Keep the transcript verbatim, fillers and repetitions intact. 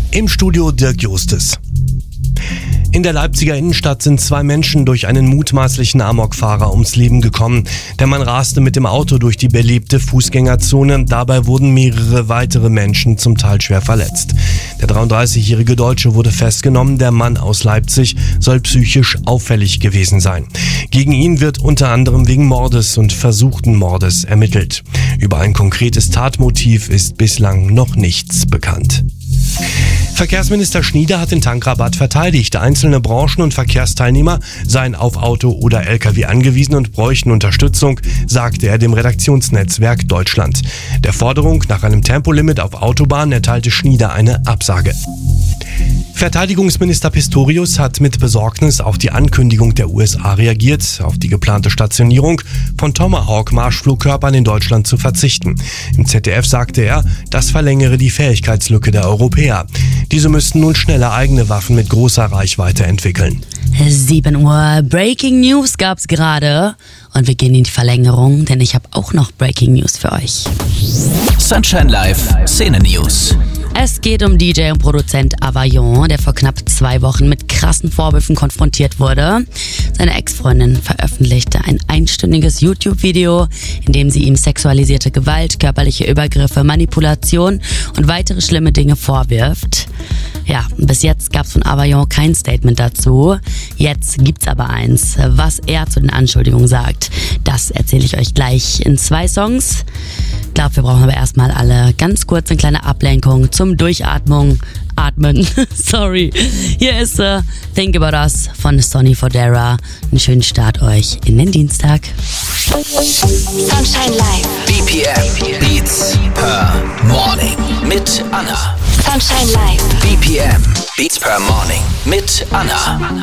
Im Studio Dirk Justes. In der Leipziger Innenstadt sind zwei Menschen durch einen mutmaßlichen Amokfahrer ums Leben gekommen. Der Mann raste mit dem Auto durch die belebte Fußgängerzone. Dabei wurden mehrere weitere Menschen zum Teil schwer verletzt. Der dreiunddreißigjährige Deutsche wurde festgenommen. Der Mann aus Leipzig soll psychisch auffällig gewesen sein. Gegen ihn wird unter anderem wegen Mordes und versuchten Mordes ermittelt. Über ein konkretes Tatmotiv ist bislang noch nichts bekannt. Verkehrsminister Schnieder hat den Tankrabatt verteidigt. Einzelne Branchen und Verkehrsteilnehmer seien auf Auto oder L K W angewiesen und bräuchten Unterstützung, sagte er dem Redaktionsnetzwerk Deutschland. Der Forderung nach einem Tempolimit auf Autobahnen erteilte Schnieder eine Absage. Verteidigungsminister Pistorius hat mit Besorgnis auf die Ankündigung der U S A reagiert, auf die geplante Stationierung von Tomahawk-Marschflugkörpern in Deutschland zu verzichten. Im Z D F sagte er, das verlängere die Fähigkeitslücke der Europäer. Diese müssten nun schneller eigene Waffen mit großer Reichweite entwickeln. sieben Uhr, Breaking News gab's gerade. Und wir gehen in die Verlängerung, denn ich habe auch noch Breaking News für euch. Sunshine Live, Szene News. Es geht um D J und Produzent Availlon, der vor knapp zwei Wochen mit krassen Vorwürfen konfrontiert wurde. Seine Ex-Freundin veröffentlichte ein einstündiges YouTube-Video, in dem sie ihm sexualisierte Gewalt, körperliche Übergriffe, Manipulation und weitere schlimme Dinge vorwirft. Ja, bis jetzt gab es von Availlon kein Statement dazu. Jetzt gibt's aber eins. Was er zu den Anschuldigungen sagt, das erzähle ich euch gleich in zwei Songs. Ich glaube, wir brauchen aber erstmal alle ganz kurz eine kleine Ablenkung zum Durchatmung. Atmen. Sorry. Hier ist uh, Think About Us von Sonny Fodera. Einen schönen Start euch in den Dienstag. Sunshine Live. B P M Beats per Morning mit Anna. Sunshine Live. B P M Beats per Morning mit Anna.